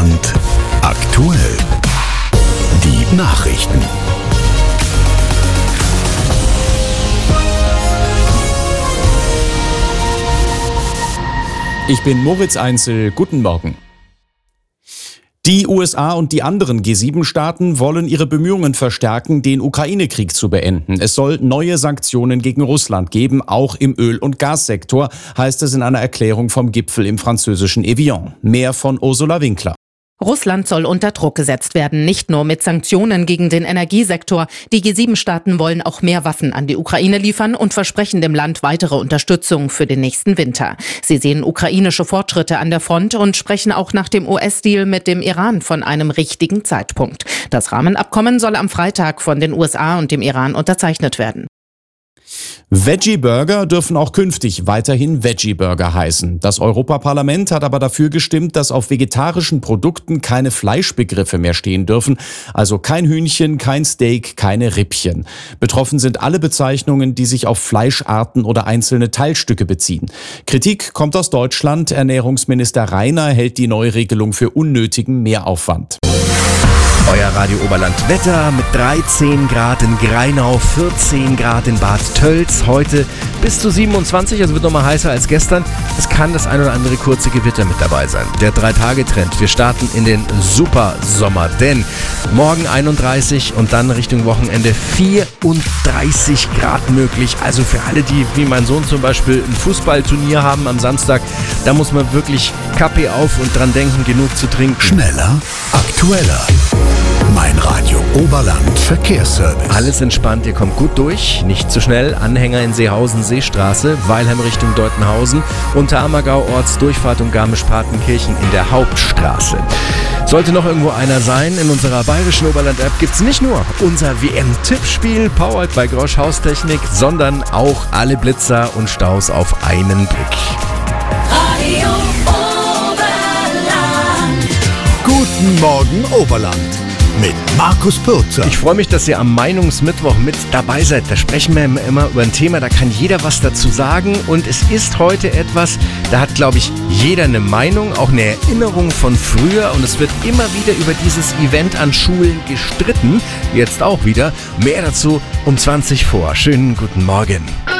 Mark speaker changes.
Speaker 1: Oberland aktuell. Die Nachrichten.
Speaker 2: Ich bin Moritz Einzel. Guten Morgen. Die USA und die anderen G7-Staaten wollen ihre Bemühungen verstärken, den Ukraine-Krieg zu beenden. Es soll neue Sanktionen gegen Russland geben, auch im Öl- und Gassektor, heißt es in einer Erklärung vom Gipfel im französischen Evian. Mehr von Ursula Winkler.
Speaker 3: Russland soll unter Druck gesetzt werden, nicht nur mit Sanktionen gegen den Energiesektor. Die G7-Staaten wollen auch mehr Waffen an die Ukraine liefern und versprechen dem Land weitere Unterstützung für den nächsten Winter. Sie sehen ukrainische Fortschritte an der Front und sprechen auch nach dem US-Deal mit dem Iran von einem richtigen Zeitpunkt. Das Rahmenabkommen soll am Freitag von den USA und dem Iran unterzeichnet werden.
Speaker 2: Veggie-Burger dürfen auch künftig weiterhin Veggie-Burger heißen. Das Europaparlament hat aber dafür gestimmt, dass auf vegetarischen Produkten keine Fleischbegriffe mehr stehen dürfen. Also kein Hühnchen, kein Steak, keine Rippchen. Betroffen sind alle Bezeichnungen, die sich auf Fleischarten oder einzelne Teilstücke beziehen. Kritik kommt aus Deutschland. Ernährungsminister Reiner hält die Neuregelung für unnötigen Mehraufwand.
Speaker 4: Euer Radio Oberland Wetter mit 13 Grad in Grainau, 14 Grad in Bad Tölz. Heute bis zu 27, also wird nochmal heißer als gestern. Es kann das ein oder andere kurze Gewitter mit dabei sein. Der 3-Tage-Trend. Wir starten in den Supersommer, denn morgen 31 und dann Richtung Wochenende 34 Grad möglich. Also für alle, die wie mein Sohn zum Beispiel ein Fußballturnier haben am Samstag, da muss man wirklich Kaffee auf und dran denken, genug zu trinken.
Speaker 1: Schneller, aktueller. Mein Radio Oberland Verkehrsservice.
Speaker 4: Alles entspannt, ihr kommt gut durch, nicht zu schnell. Anhänger in Seehausen, Seestraße, Weilheim Richtung Deutenhausen, Unterammergau, Ortsdurchfahrt und Garmisch-Partenkirchen in der Hauptstraße. Sollte noch irgendwo einer sein, in unserer bayerischen Oberland-App gibt's nicht nur unser WM-Tippspiel, powered by Grosch Haustechnik, sondern auch alle Blitzer und Staus auf einen Blick.
Speaker 5: Radio Oberland.
Speaker 1: Guten Morgen Oberland mit Markus Pürzer.
Speaker 4: Ich freue mich, dass ihr am Meinungsmittwoch mit dabei seid. Da sprechen wir immer über ein Thema, da kann jeder was dazu sagen. Und es ist heute etwas, da hat, glaube ich, jeder eine Meinung, auch eine Erinnerung von früher. Und es wird immer wieder über dieses Event an Schulen gestritten. Jetzt auch wieder. Mehr dazu um 20 vor. Schönen guten Morgen.